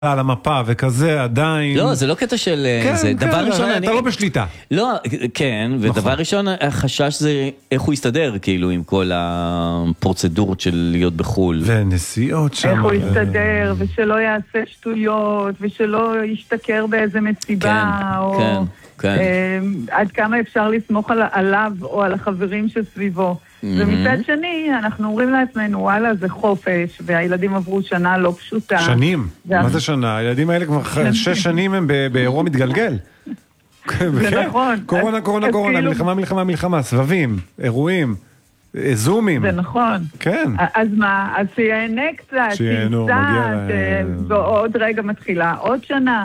על המפה וכזה עדיין... לא, זה לא קטע של... כן, זה כן, דבר ראשון, אתה לא בשליטה. לא, כן, ודבר נכון. ראשון, החשש זה איך הוא יסתדר, כאילו, עם כל הפרוצדורות של להיות בחול. ונסיעות שם. איך הוא יסתדר, ושלא יעשה שטויות, ושלא ישתכר באיזה מסיבה, כן, או... כן, כן. עד כמה אפשר לסמוך עליו או על החברים שסביבו. ומצד שני, אנחנו אומרים לעצמנו, וואלה, זה חופש, והילדים עברו שנה לא פשוטה. שנים? מה זה שנה? הילדים האלה כבר 6 שנים הם באירוע מתגלגל. זה נכון. קורונה, מלחמה, סבבים, אירועים, זומים. זה נכון. כן. אז מה? אז שיהנה קצת, שיהנו, מגיע להם. ועוד רגע מתחילה עוד שנה.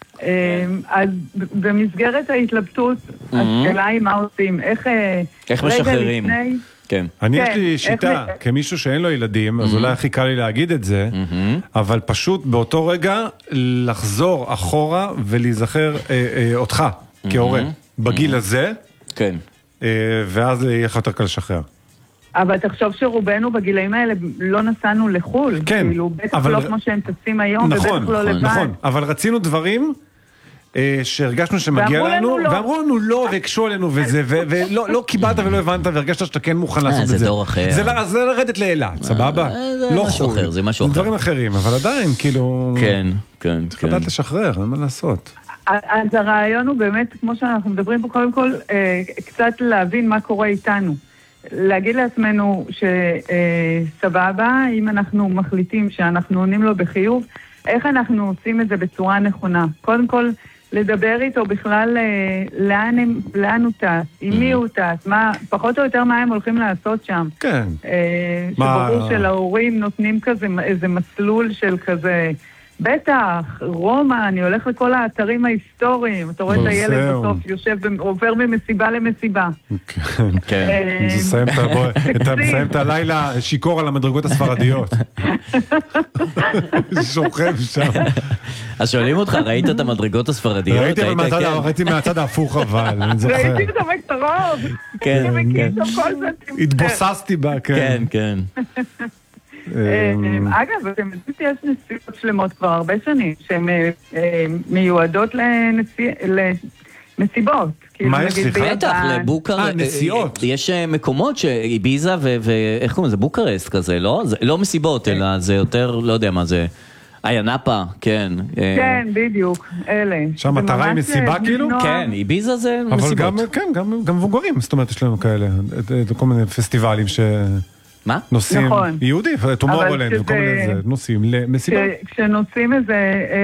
אז במסגרת ההתלבטות, השאלה היא מה עושים, איך משחררים. כן. אני יש לי שיטה, כמישהו שאין לו ילדים, אז אולי הכי קל לי להגיד את זה, אבל פשוט באותו רגע לחזור אחורה ולהיזכר אותך כהורה, בגיל הזה, כן. ואז יהיה לך יותר קל לשחרר. אבל תחשוב שרובנו בגילאים האלה לא נסענו לחול, כן, כאילו בטח לא כמו שהם טסים היום, ובטח לא לבד. נכון, אבל רצינו דברים שהרגשנו שמגיע לנו, ואמרו לנו לא, והקשו עלינו וזה, ולא קיבלת ולא הבנת, והרגשת שאתה כן מוכן לעשות את זה. זה דור אחר. זה לרדת לאילת, סבבה? זה משהו אחר, זה משהו אחר. זה דברים אחרים, אבל עדיין, כאילו... כן, כן. צריך לדעת לשחרר, אין מה לעשות. אז הרעיון הוא באמת, כמו שאנחנו מדברים פה, קודם כל, קצת להבין מה קורה איתנו. להגיד לעצמנו שסבבה, אם אנחנו מחליטים שאנחנו עונים לו בחיוב, איך אנחנו עושים את זה בצורה נכונה? קודם כל, לדבר איתו בכלל לאן הוא טס, עם מי הוא טס, פחות או יותר מה הם הולכים לעשות שם. כן. שברור שלהורים נותנים כזה, איזה מסלול של כזה, בטח, רומא, אני הולך לכל האתרים ההיסטוריים, אתה רואה את הילד בסוף יושב ועובר ממסיבה למסיבה. כן, כן. אתה מסיים את הלילה שיקור על המדרגות הספרדיות. שוכב שם. אז שואלים אותך, ראית את המדרגות הספרדיות? ראיתי מהצד ההפוך אבל, אני זוכר. ראיתי את המקטרוב. כן, כן. התבוססתי בה, כן. כן, כן. אגב, אתם יודעים שיש נסיעות שלמות כבר הרבה שנים, שהן מיועדות למסיבות. מה יש לך? בטח, לבוקרסט. נסיעות. יש מקומות שאיביזה ואיך קוראים לזה? בוקרסט כזה, לא? זה לא מסיבות, אלא זה יותר, לא יודע מה זה. ינאפה, כן. כן, בדיוק, אלה. שהמטרה היא מסיבה כאילו? כן, איביזה זה מסיבות. אבל גם מבוגרים, זאת אומרת, יש לנו כאלה, כל מיני פסטיבלים ש... מה? נוסעים, נכון. יהודי, תאמר עלינו, כל מיני זה, נוסעים למסיבה. כשנוסעים איזה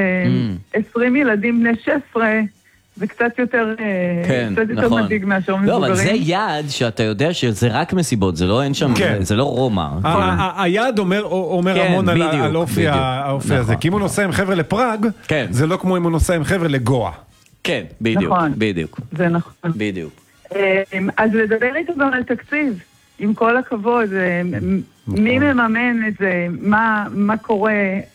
20 ילדים בני 16, זה קצת יותר מדאיג מאשר מבוגרים. לא, אבל זה יעד שאתה יודע שזה רק מסיבות, זה לא אין שם, זה לא רומא. היעד אומר המון על האופי הזה, כי אם הוא נוסע עם חבר'ה לפראג, זה לא כמו אם הוא נוסע עם חבר'ה לגואה. כן, בדיוק, בדיוק. זה נכון. בדיוק. אז לדבר איתו גם על תקציב. עם כל הכבוד, מי מממן את זה, מה קורה,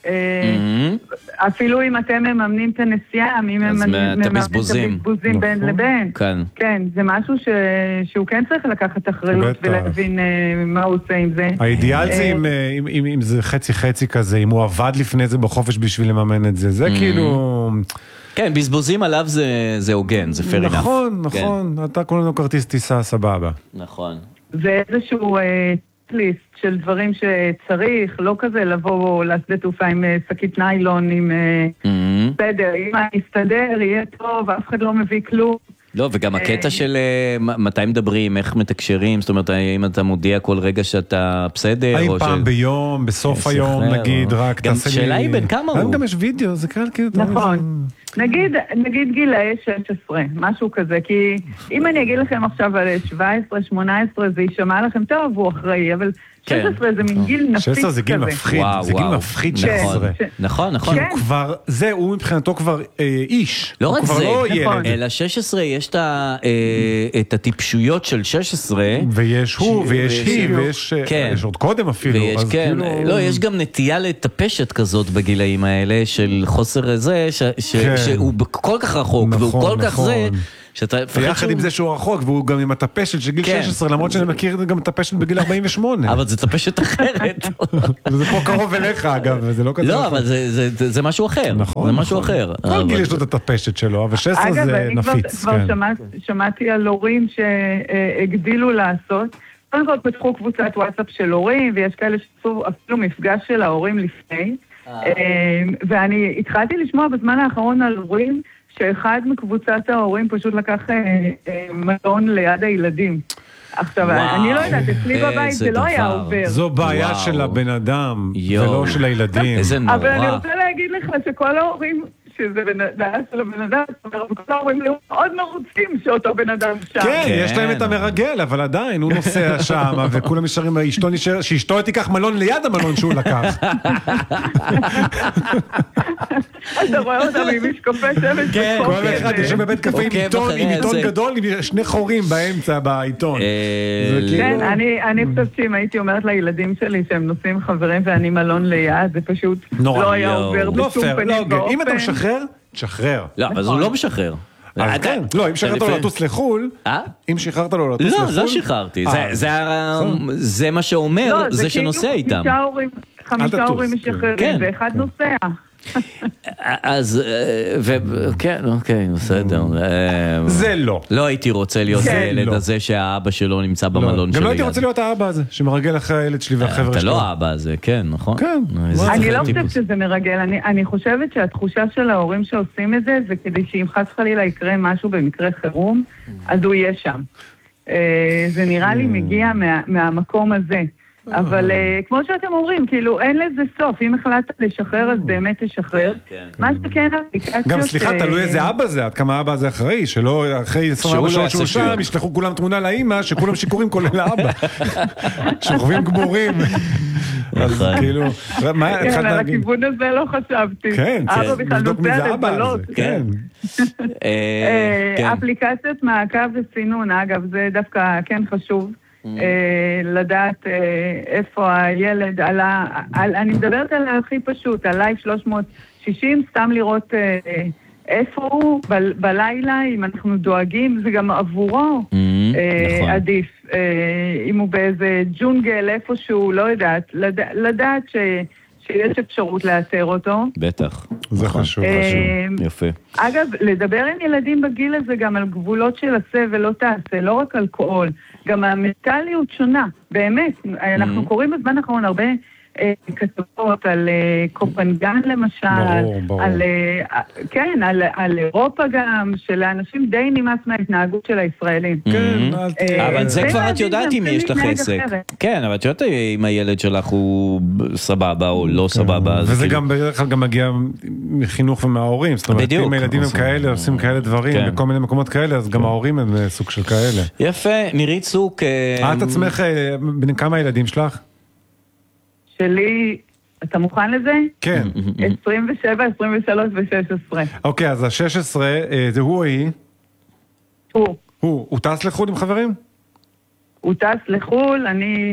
אפילו אם אתם מממנים את הנסיעה, מי מממן את הבזבוזים בין לבין. כן, זה משהו שהוא כן צריך לקחת אחריות ולהבין מה הוא עושה עם זה. האידיאל זה אם זה חצי כזה, אם הוא עבד לפני זה בחופש בשביל לממן את זה, זה כאילו... כן, בזבוזים עליו זה הוגן, זה fair enough. נכון, אתה קוראים לו כרטיס טיסה, סבבה. נכון. זה איזשהו ליסט של דברים שצריך, לא כזה לבוא לשדה תעופה עם שקית ניילון, עם בסדר, אם אני אסתדר, יהיה טוב, אף אחד לא מביא כלום. לא, וגם הקטע של מתי מדברים, איך מתקשרים, זאת אומרת, האם אתה מודיע כל רגע שאתה בסדר? האם פעם ביום, בסוף היום, נגיד, רק תעשה לי... שאלה היא בין כמה הוא. גם יש וידאו, זה כאלה כאילו... נכון. נגיד גילאי 16, משהו כזה, כי אם אני אגיד לכם עכשיו על 17, 18, זה יישמע לכם טוב, הוא אחראי, אבל 16 זה מין גיל נפיץ כזה. 16 זה גיל מפחיד, זה גיל מפחיד 16. נכון. הוא כבר, הוא מבחינתו כבר איש. לא רק זה, אלא 16 יש את הטיפשויות של 16. ויש הוא, ויש היא, ויש עוד קודם אפילו. לא, יש גם נטייה לטפשת כזאת בגילאים האלה, של חוסר זה, שהוא כל כך רחוק, והוא כל כך זה, ויחד עם זה שהוא רחוק, והוא גם עם הטפשת של גיל 16, למרות שאני מכיר גם הטפשת בגיל 48. אבל זה טפשת אחרת. וזה פה קרוב אליך, אגב, וזה לא כזה. לא, אבל זה משהו אחר. זה משהו אחר. כל גיל יש לו את הטפשת שלו, אבל 16 זה נפיץ. אגב, אני כבר שמעתי על הורים שהגדילו לעשות. קודם כל פתחו קבוצת וואטסאפ של הורים, ויש כאלה שעשו אפילו מפגש של ההורים לפני. ואני התחלתי לשמוע בזמן האחרון על הורים, שאחד מקבוצת ההורים פשוט לקח מלון ליד הילדים. עכשיו, אני לא יודעת, אצלי בבית זה לא היה עובר. זו בעיה של הבן אדם, ולא של הילדים. איזה נורא. אבל אני רוצה להגיד לך שכל ההורים, שזה בעיה של הבן אדם, וכל ההורים היו מאוד מרוצים שאותו בן אדם שם. כן, יש להם את המרגל, אבל עדיין הוא נוסע שם, וכולם נשארים, שאשתו תיקח מלון ליד המלון שהוא לקח. אתה רואה אותם עם משקופי שמש. כן, כל אחד יושב בבית קפה עם עיתון גדול, עם שני חורים באמצע בעיתון. כן, אני חושבת שאם הייתי אומרת לילדים שלי שהם נוסעים חברים ואני מלון ליד, זה פשוט לא היה עובר בשום פנים ואופן. אם אתה משחרר, תשחרר. לא, אבל הוא לא משחרר. אז כן, לא, אם שחררת לו לטוס לחול, אם שחררת לו לטוס לחול... לא, לא שחררתי, זה מה שאומר, זה שנוסע איתם. 5 הורים משחררים, ואחד נוסע. אז, כן, אוקיי, בסדר. זה לא. לא הייתי רוצה להיות הילד הזה שהאבא שלו נמצא במלון שלי. גם לא הייתי רוצה להיות האבא הזה, שמרגל אחרי הילד שלי והחבר'ה שלו. אתה לא האבא הזה, כן, נכון? כן. אני לא חושבת שזה מרגל, אני חושבת שהתחושה של ההורים שעושים את זה, זה כדי שאם חס חלילה יקרה משהו במקרה חירום, אז הוא יהיה שם. זה נראה לי מגיע מהמקום הזה. אבל כמו שאתם אומרים, כאילו אין לזה סוף, אם החלטת לשחרר אז באמת תשחרר. מה שכן אפליקציות... גם סליחה, תלוי איזה אבא זה, עד כמה אבא זה אחראי, שלא אחרי 24 שעות שהוא שם, ישלחו כולם תמונה לאמא, שכולם שיקורים כולל האבא. שוכבים גמורים. אז כאילו... כן, על הכיוון הזה לא חשבתי. כן, אבא בכלל נוסע לבלות. כן. אפליקציות מעקב וסינון, אגב, זה דווקא כן חשוב. לדעת איפה הילד עלה, אני מדברת על הכי פשוט, על לייב 360, סתם לראות איפה הוא בלילה, אם אנחנו דואגים, זה גם עבורו עדיף, אם הוא באיזה ג'ונגל איפשהו, לא יודעת, לדעת שיש אפשרות לאתר אותו. בטח. זה חשוב. יפה. אגב, לדבר עם ילדים בגיל הזה גם על גבולות של עשה ולא תעשה, לא רק אלכוהול, גם המנטליות שונה, באמת. אנחנו קוראים בזמן האחרון הרבה כתבות על קופנגן למשל, כן, על אירופה גם, שלאנשים די נמאס מההתנהגות של הישראלים. אבל זה כבר את יודעת אם יש לך עסק. כן, אבל את יודעת אם הילד שלך הוא סבבה או לא סבבה. וזה גם בדרך כלל גם מגיע מחינוך ומההורים, זאת אומרת, אם הילדים הם כאלה, עושים כאלה דברים, בכל מיני מקומות כאלה, אז גם ההורים הם סוג של כאלה. יפה, נירית צוק. את עצמך, בין כמה ילדים שלך? שלי, אתה מוכן לזה? כן. 27, 23 ו-16. אוקיי, אז ה-16, זה הוא או היא? הוא. הוא טס לחול עם חברים? הוא טס לחול,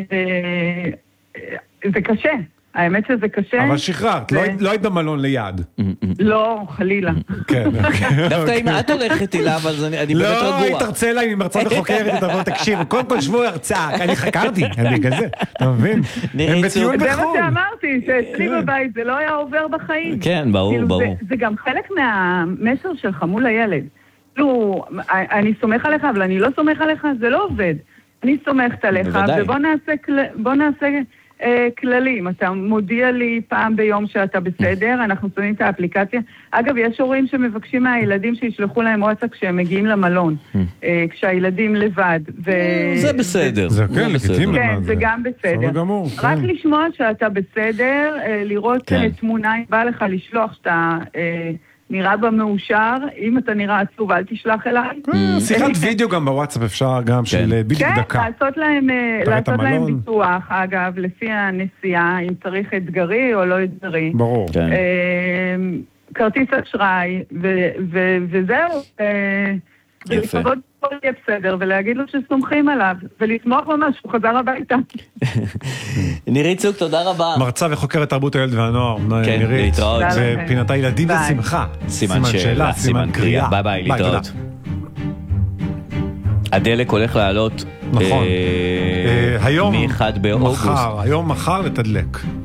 זה קשה. האמת שזה קשה. אבל שחררת, לא היית במלון ליד. לא, חלילה. כן, אוקיי. דווקא אם את הולכת אליו, אז אני באמת רגוע. לא, היית תרצה אליי, אם מרצה וחוקרת, תבוא תקשיב, קודם כל שבוע הרצאה, אני חקרתי, אני כזה, אתה מבין? הם בטיול בחול. זה מה שאמרתי, שאצלי בבית זה לא היה עובר בחיים. כן, ברור, ברור. זה גם חלק מהמסר שלך מול הילד. אני סומך עליך, אבל אני לא סומך עליך, זה לא עובד. אני סומכת עליך, ובוא נעשה כללים. אתה מודיע לי פעם ביום שאתה בסדר, אנחנו שמים את האפליקציה. אגב, יש הורים שמבקשים מהילדים שישלחו להם וואטסאפ כשהם מגיעים למלון, כשהילדים לבד. זה בסדר. זה כן, לגיטימי. כן, זה גם בסדר. רק לשמוע שאתה בסדר, לראות תמונה, אם בא לך לשלוח שאתה נראה במאושר, אם אתה נראה עצוב, אל תשלח אליי. שיחת וידאו גם בוואטסאפ אפשר גם של בדיוק דקה. כן, לעשות להם ביטוח, אגב, לפי הנסיעה, אם צריך אתגרי או לא אתגרי. ברור. כרטיס אשראי, וזהו. ולפחות פה יהיה בסדר, ולהגיד לו שסומכים עליו, ולתמוך ממש, הוא חזר הביתה. נירית צוק, תודה רבה. מרצה וחוקרת תרבות הילד והנוער. כן, להתראות. ופינתה ילדים ושמחה. סימן שאלה, סימן קריאה. ביי ביי, להתראות. הדלק הולך לעלות נכון. היום, מ-1 באוגוסט. מחר לתדלק.